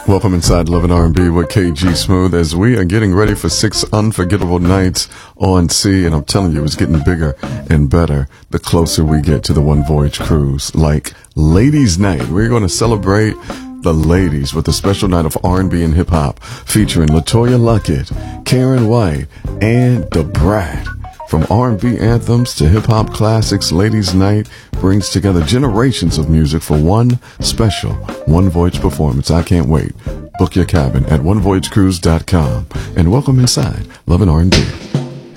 Welcome inside Love and R&B with KG Smooth as we are getting ready for 6 unforgettable nights on sea. And I'm telling you, it's getting bigger and better the closer we get to the One Voyage cruise. Like Ladies Night, we're going to celebrate the ladies with a special night of R&B and hip hop featuring LaToya Luckett, Karen White, and Da Brat. From R&B anthems to hip-hop classics, Ladies Night brings together generations of music for one special One Voyage performance. I can't wait. Book your cabin at onevoyagecruise.com and welcome inside Love and R&B.